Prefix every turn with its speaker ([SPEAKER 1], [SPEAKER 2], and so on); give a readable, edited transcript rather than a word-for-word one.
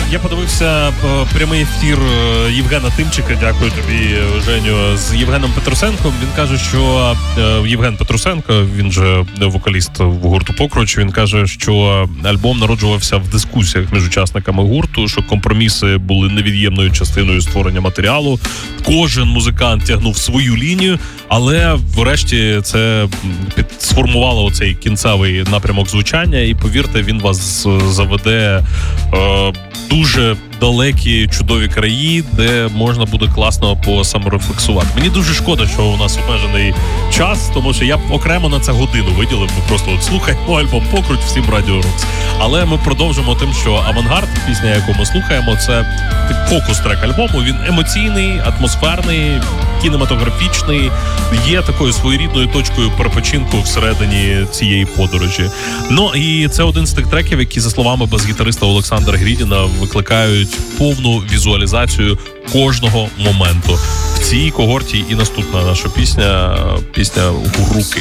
[SPEAKER 1] Я подивився прямий ефір Євгена Тимчика, дякую тобі, Женю, з Євгеном Петрусенком. Він каже, що Євген Петрусенко, він же вокаліст в гурту «Покруч», він каже, що альбом народжувався в дискусіях між учасниками гурту, що компроміси були невід'ємною частиною створення матеріалу. Кожен музикант тягнув свою лінію, але врешті це сформувало оцей кінцевий напрямок звучання, і повірте, він вас заведе дуже далекі, чудові краї, де можна буде класно посаморефлексувати. Мені дуже шкода, що у нас обмежений час, тому що я б окремо на це годину виділив. Ми просто слухаємо альбом «Покруч» всім Радіо Рокс. Але ми продовжимо тим, що «Авангард», пісня, яку ми слухаємо, це фокус-трек альбому. Він емоційний, атмосферний, кінематографічний, є такою своєрідною точкою перепочинку всередині цієї подорожі. Ну і це один з тих треків, які, за словами бас-гітариста Олександра Грідіна, викликають повну візуалізацію кожного моменту. В цій когорті і наступна наша пісня «У руки».